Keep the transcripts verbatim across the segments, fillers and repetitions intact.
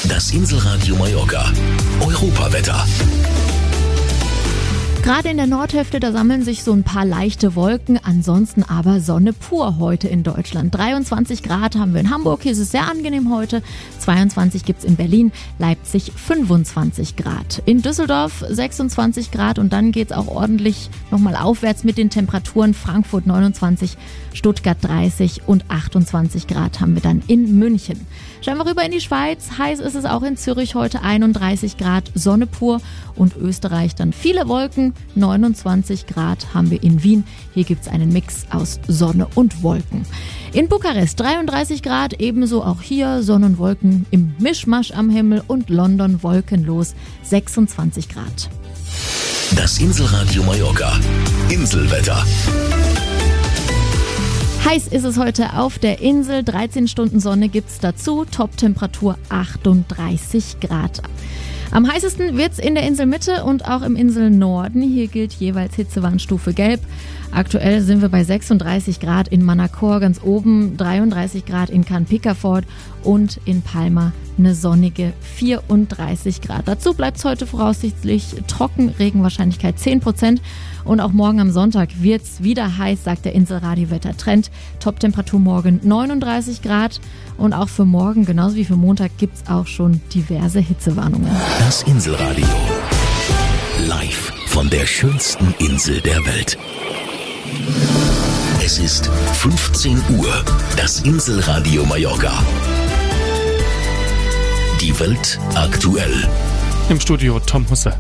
Das Inselradio Mallorca. Europawetter. Gerade in der Nordhälfte, da sammeln sich so ein paar leichte Wolken, ansonsten aber Sonne pur heute in Deutschland. dreiundzwanzig Grad haben wir in Hamburg, hier ist es sehr angenehm heute. zweiundzwanzig gibt's in Berlin, Leipzig fünfundzwanzig Grad. In Düsseldorf sechsundzwanzig Grad und dann geht's auch ordentlich nochmal aufwärts mit den Temperaturen. Frankfurt neunundzwanzig, Stuttgart dreißig und achtundzwanzig Grad haben wir dann in München. Schauen wir rüber in die Schweiz. Heiß ist es auch in Zürich heute, einunddreißig Grad, Sonne pur und Österreich dann viele Wolken. neunundzwanzig Grad haben wir in Wien. Hier gibt's einen Mix aus Sonne und Wolken. In Bukarest dreiunddreißig Grad, ebenso auch hier Sonne und Wolken im Mischmasch am Himmel und London wolkenlos sechsundzwanzig Grad. Das Inselradio Mallorca. Inselwetter. Heiß ist es heute auf der Insel, dreizehn Stunden Sonne gibt's dazu, Toptemperatur achtunddreißig Grad. Am heißesten wird's in der Inselmitte und auch im Inselnorden. Hier gilt jeweils Hitzewarnstufe Gelb. Aktuell sind wir bei sechsunddreißig Grad in Manacor ganz oben, dreiunddreißig Grad in Can-Picafort und in Palma eine sonnige vierunddreißig Grad. Dazu bleibt's heute voraussichtlich trocken, Regenwahrscheinlichkeit zehn Prozent. Und auch morgen am Sonntag wird's wieder heiß, sagt der Inselradio-Wetter-Trend. Toptemperatur morgen neununddreißig Grad. Und auch für morgen, genauso wie für Montag, gibt's auch schon diverse Hitzewarnungen. Das Inselradio. Live von der schönsten Insel der Welt. Es ist fünfzehn Uhr. Das Inselradio Mallorca. Die Welt aktuell. Im Studio Tom Husse.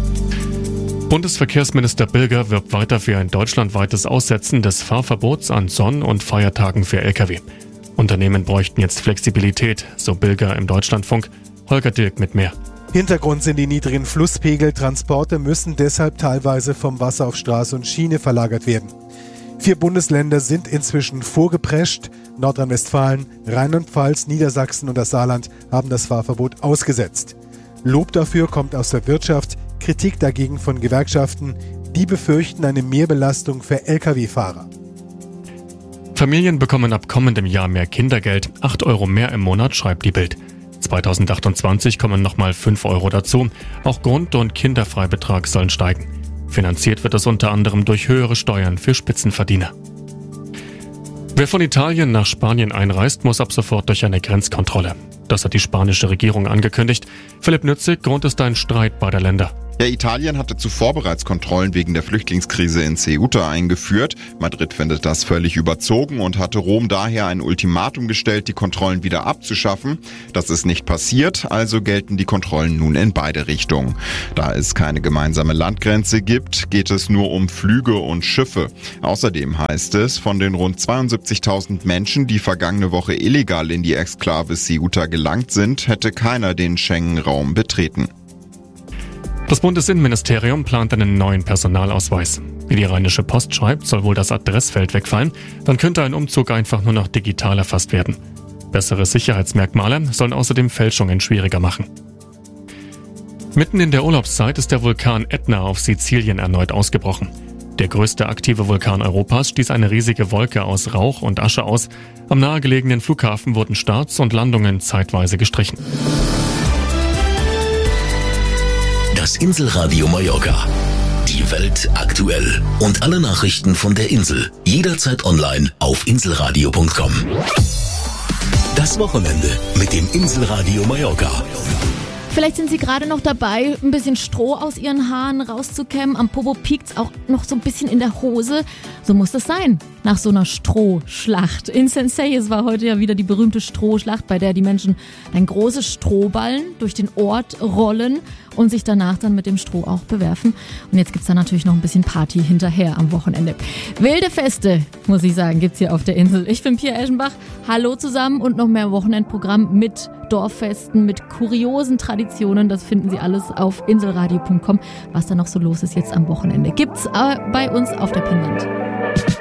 Bundesverkehrsminister Bilger wirbt weiter für ein deutschlandweites Aussetzen des Fahrverbots an Sonn- und Feiertagen für L K W. Unternehmen bräuchten jetzt Flexibilität, so Bilger im Deutschlandfunk. Holger Dilk mit mehr. Hintergrund sind die niedrigen Flusspegel. Transporte müssen deshalb teilweise vom Wasser auf Straße und Schiene verlagert werden. Vier Bundesländer sind inzwischen vorgeprescht. Nordrhein-Westfalen, Rheinland-Pfalz, Niedersachsen und das Saarland haben das Fahrverbot ausgesetzt. Lob dafür kommt aus der Wirtschaft, Kritik dagegen von Gewerkschaften. Die befürchten eine Mehrbelastung für L K W-Fahrer. Familien bekommen ab kommendem Jahr mehr Kindergeld, acht Euro mehr im Monat, schreibt die Bild. zweitausendachtundzwanzig kommen nochmal fünf Euro dazu. Auch Grund- und Kinderfreibetrag sollen steigen. Finanziert wird es unter anderem durch höhere Steuern für Spitzenverdiener. Wer von Italien nach Spanien einreist, muss ab sofort durch eine Grenzkontrolle. Das hat die spanische Regierung angekündigt. Philipp Nützig, Grund ist ein Streit beider Länder. Ja, Italien hatte zuvor bereits Kontrollen wegen der Flüchtlingskrise in Ceuta eingeführt. Madrid findet das völlig überzogen und hatte Rom daher ein Ultimatum gestellt, die Kontrollen wieder abzuschaffen. Das ist nicht passiert, also gelten die Kontrollen nun in beide Richtungen. Da es keine gemeinsame Landgrenze gibt, geht es nur um Flüge und Schiffe. Außerdem heißt es, von den rund zweiundsiebzigtausend Menschen, die vergangene Woche illegal in die Exklave Ceuta gelangt sind, hätte keiner den Schengen-Raum betreten. Das Bundesinnenministerium plant einen neuen Personalausweis. Wie die Rheinische Post schreibt, soll wohl das Adressfeld wegfallen. Dann könnte ein Umzug einfach nur noch digital erfasst werden. Bessere Sicherheitsmerkmale sollen außerdem Fälschungen schwieriger machen. Mitten in der Urlaubszeit ist der Vulkan Ätna auf Sizilien erneut ausgebrochen. Der größte aktive Vulkan Europas stieß eine riesige Wolke aus Rauch und Asche aus. Am nahegelegenen Flughafen wurden Starts und Landungen zeitweise gestrichen. Das Inselradio Mallorca. Die Welt aktuell. Und alle Nachrichten von der Insel. Jederzeit online auf inselradio punkt com. Das Wochenende mit dem Inselradio Mallorca. Vielleicht sind Sie gerade noch dabei, ein bisschen Stroh aus Ihren Haaren rauszukämmen. Am Popo piekt's auch noch so ein bisschen in der Hose. So muss das sein, nach so einer Strohschlacht. In Sensei, es war heute ja wieder die berühmte Strohschlacht, bei der die Menschen ein großes Strohballen durch den Ort rollen und sich danach dann mit dem Stroh auch bewerfen. Und jetzt gibt's da natürlich noch ein bisschen Party hinterher am Wochenende. Wilde Feste, muss ich sagen, gibt's hier auf der Insel. Ich bin Pia Eschenbach. Hallo zusammen und noch mehr Wochenendprogramm mit Dorffesten, mit kuriosen Traditionen. Das finden Sie alles auf inselradio punkt com. Was da noch so los ist jetzt am Wochenende, gibt's äh, bei uns auf der Pinnwand.